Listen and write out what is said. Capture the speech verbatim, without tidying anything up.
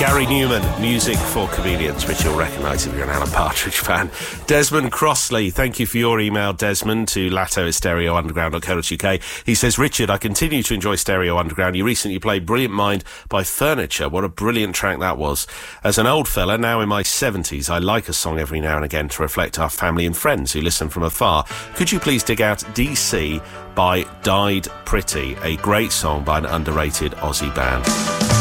Gary Newman, music for comedians, which you'll recognise if you're an Alan Partridge fan. Desmond Crossley, thank you for your email, Desmond, to latto at stereo underground dot co dot uk. He says, Richard, I continue to enjoy Stereo Underground. You recently played Brilliant Mind by Furniture. What a brilliant track that was. As an old fella, now in my seventies, I like a song every now and again to reflect our family and friends who listen from afar. Could you please dig out D C by Died Pretty, a great song by an underrated Aussie band.